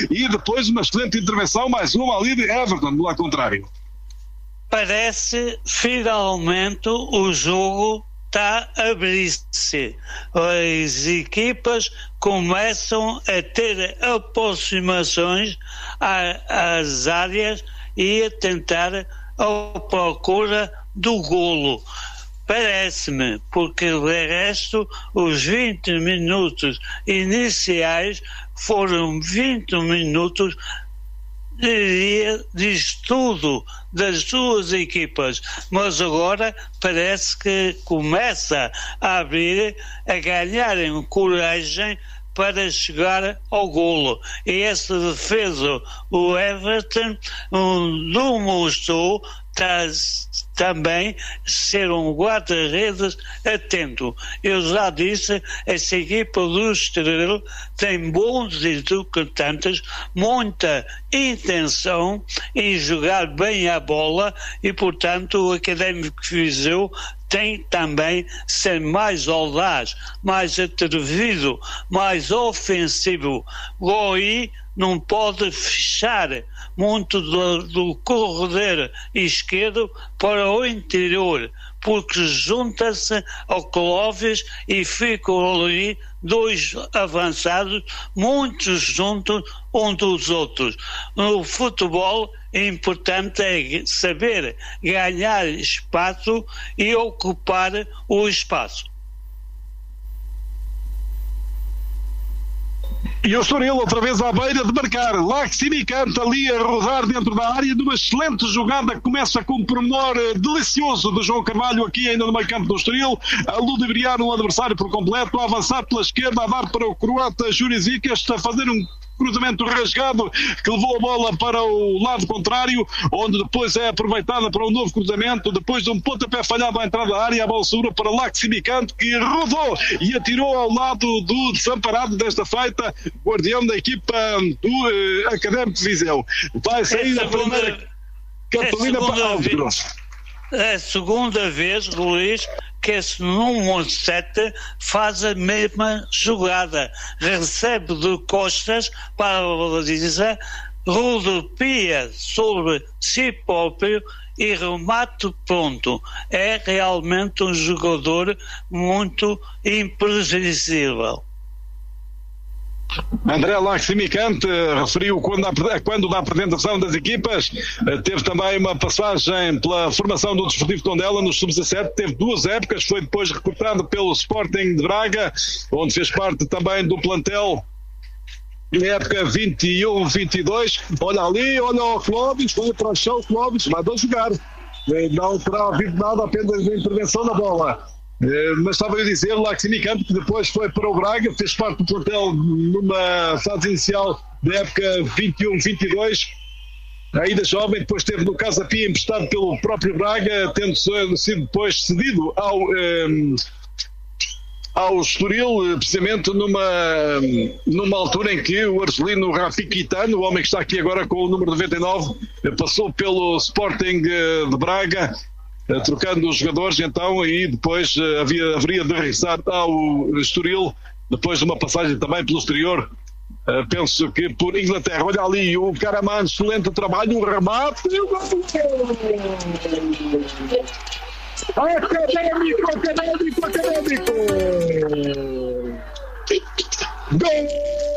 e depois uma excelente intervenção, mais uma ali de Everton, do lado contrário. Parece finalmente o jogo está a abrir-se. As equipas começam a ter aproximações às áreas e a tentar a procura do golo. Parece-me, porque de resto os 20 minutos iniciais foram 20 minutos de estudo das duas equipas, mas agora parece que começa a abrir, a ganharem coragem para chegar ao golo. E essa defesa, o Everton, demonstrou também ser um guarda-redes atento. Eu já disse, essa equipa do Estoril tem bons executantes, muita intenção em jogar bem a bola e, portanto, o Académico de Viseu tem também ser mais audaz, mais atrevido, mais ofensivo. O aí não pode fechar muito do corredor esquerdo para o interior, porque junta-se ao Clóvis e ficam ali dois avançados muito juntos um dos outros. No futebol é importante saber ganhar espaço e ocupar o espaço. E o Estoril outra vez à beira de marcar. Laximicante ali a rodar dentro da área numa excelente jogada que começa com um pormenor delicioso de João Carvalho aqui ainda no meio campo do Estoril, a ludibriar um adversário por completo, a avançar pela esquerda, a dar para o croata Jurizikas, a fazer um cruzamento rasgado que levou a bola para o lado contrário, onde depois é aproveitada para um novo cruzamento, depois de um pontapé falhado à entrada da área, a bola segura para Laximicante, que rodou e atirou ao lado do desamparado desta feita, guardião da equipa do Académico de Viseu. Vai sair a primeira cartolina para Alves. É a segunda vez, Luís, que esse número 7 faz a mesma jogada. Recebe de costas para a baliza, rodopia sobre si próprio e remate pronto. É realmente um jogador muito imprevisível. André Laximicante referiu quando da apresentação das equipas, teve também uma passagem pela formação do Desportivo Tondela no Sub-17, teve 2 épocas, foi depois recrutado pelo Sporting de Braga, onde fez parte também do plantel na época 21-22. Olha ali, olha o Clóvis, olha para o chão, o Clóvis vai a jogar, não terá havido nada, apenas a intervenção na bola. Mas estava a dizer, Laximicante, que depois foi para o Braga, fez parte do plantel numa fase inicial da época 21-22, ainda jovem, depois esteve no Casa Pia emprestado pelo próprio Braga, tendo sido depois cedido ao Estoril, precisamente numa altura em que o argelino Rafi Quitano, o homem que está aqui agora com o número 99, passou pelo Sporting de Braga, trocando os jogadores então, e depois haveria de regressar ao Estoril, depois de uma passagem também pelo exterior, penso que por Inglaterra. Olha ali o Karaman, excelente trabalho, o remate e o gol! Académico! Gol!